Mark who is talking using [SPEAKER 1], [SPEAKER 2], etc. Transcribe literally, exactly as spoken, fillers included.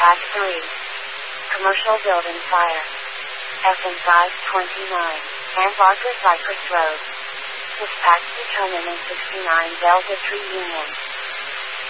[SPEAKER 1] Act three. Commercial Building Fire. F M five twenty-nine. Embarker Cypress Road. Dispatch determinant sixty-nine Delta Tree Union.